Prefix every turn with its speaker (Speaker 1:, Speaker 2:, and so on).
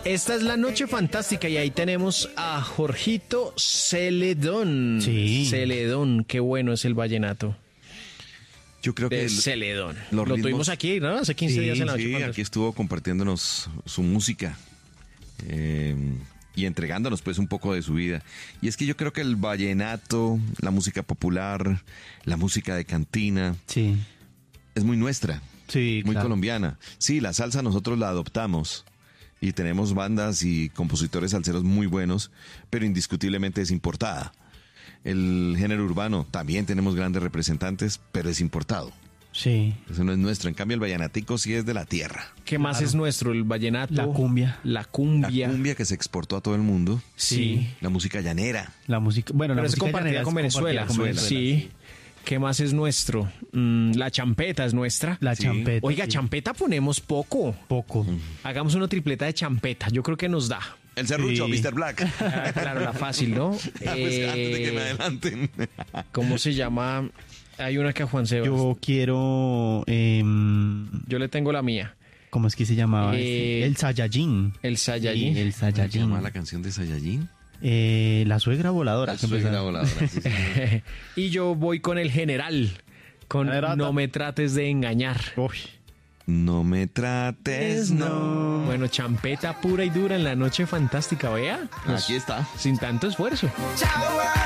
Speaker 1: Esta es la noche fantástica y ahí tenemos a Jorgito Celedón.
Speaker 2: Sí.
Speaker 1: Celedón, qué bueno es el vallenato.
Speaker 3: Yo creo que
Speaker 1: De Celedón.
Speaker 3: los
Speaker 1: Lo
Speaker 3: ritmos-
Speaker 1: tuvimos aquí, ¿no? Hace 15 días en la noche
Speaker 3: sí,
Speaker 1: fantástica.
Speaker 3: aquí estuvo compartiéndonos su música y entregándonos pues un poco de su vida. Y es que yo creo que el vallenato, la música popular, la música de cantina,
Speaker 2: Sí,
Speaker 3: es muy nuestra,
Speaker 2: sí,
Speaker 3: muy
Speaker 2: claro.
Speaker 3: colombiana. Sí, la salsa nosotros la adoptamos y tenemos bandas y compositores salseros muy buenos, pero indiscutiblemente es importada. El género urbano también tenemos grandes representantes, pero es importado.
Speaker 2: Sí.
Speaker 3: Eso no es nuestro. En cambio, el vallenatico sí es de la tierra.
Speaker 1: ¿Qué más es nuestro? El vallenato.
Speaker 2: La cumbia.
Speaker 1: La
Speaker 3: La
Speaker 1: cumbia.
Speaker 3: cumbia que se exportó a todo el mundo.
Speaker 1: Sí.
Speaker 3: La música llanera.
Speaker 2: La música, bueno,
Speaker 1: Pero
Speaker 2: la
Speaker 1: es
Speaker 2: música
Speaker 1: compartida
Speaker 2: llanera
Speaker 1: con
Speaker 2: es
Speaker 1: Venezuela.
Speaker 2: compartida con
Speaker 1: Sí. ¿Qué más es nuestro? La champeta es nuestra.
Speaker 2: La
Speaker 3: Sí.
Speaker 2: champeta.
Speaker 1: Oiga,
Speaker 2: sí.
Speaker 1: champeta ponemos poco.
Speaker 2: Poco.
Speaker 1: Hagamos una tripleta de champeta. Yo creo que nos da.
Speaker 3: El serrucho,
Speaker 2: Sí.
Speaker 3: Mr. Black.
Speaker 1: Ah, claro, la fácil, ¿no?
Speaker 3: Pues antes de que me adelanten.
Speaker 1: ¿Cómo se llama? Hay una que a Juan Sebas.
Speaker 2: Yo quiero...
Speaker 1: Yo le tengo la mía.
Speaker 2: ¿Cómo es que se llamaba?
Speaker 1: Eh,
Speaker 2: El Saiyajin.
Speaker 1: El Saiyajin.
Speaker 2: Sí, el
Speaker 3: ¿Cómo se
Speaker 2: Saiyajin.
Speaker 3: llama la canción de Saiyajin?
Speaker 2: La suegra voladora.
Speaker 3: La
Speaker 2: que
Speaker 3: suegra
Speaker 2: empezaba.
Speaker 3: voladora. Sí, sí.
Speaker 1: Y yo voy con el general. Con
Speaker 2: A ver,
Speaker 1: No me trates de engañar.
Speaker 2: Uy.
Speaker 3: No me trates, no.
Speaker 1: Bueno, champeta pura y dura en la noche fantástica, vea.
Speaker 3: Aquí está.
Speaker 1: Sin tanto esfuerzo.
Speaker 4: Chao,